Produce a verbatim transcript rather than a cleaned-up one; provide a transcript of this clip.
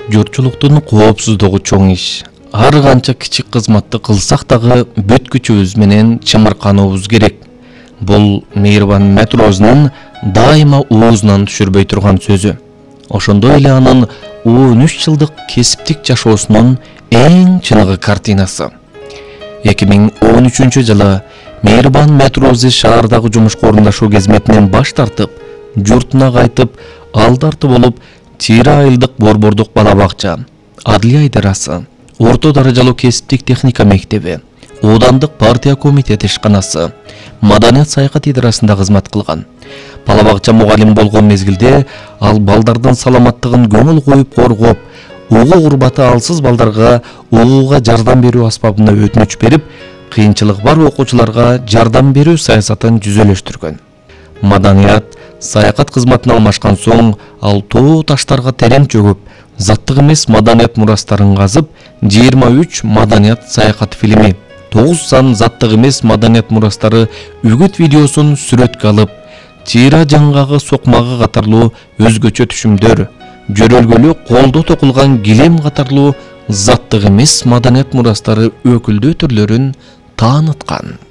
Журтчулуктун коопсуздугу чоң иш. Ар канча кичик кызматты кылсак дагы бүт күчүбүз менен чымыркануубуз керек. Бул Мейирбан Мәтрозунун дайыма оозунан түшүрбөй турган сөзү. Ошондой эле анын он үч жылдык кесиптик жашоосунун эң чыныгы картинасы. эки миң он үчүнчү жылы Мейирбан Мәтрози шаардагы жумушка орундашуу кезметинен баш тартып, журтуна кайтып, алдарты болуп, Тире айылдык борбордук бала бакча, Адылия идарасы, орто даражалуу кесиптик техника мектеби, оодандык партия комитети ишканасы, маданият саякат идарасында кызмат кылган. Бала бакча мугалим болгон мезгилде ал балдардын саламаттыгын көңүл коюп коргоп, угуу урбаты алсыз балдарга угууга жардам берүү аспабына өтүнүч берип, кыйынчылык бар окуучуларга жардам берүү саясатын жүзөлөштүргөн. Маданият саякат кызматына алмашкан соң ал тоо таштарга терең чөгүп, заттык эмес маданият мурастарын казып, жыйырма үч маданият саякат фильми, тогуз сан заттык эмес маданият мурастары үгүт видеосун сүрөткө алып, Тире жаңгагы сокмагы катарлуу өзгөчө түшүмдөр, жөрөлгөлү колдо токулган килем катарлуу заттык эмес маданият мурастары өкүлдүү түрлөрүн тааныткан.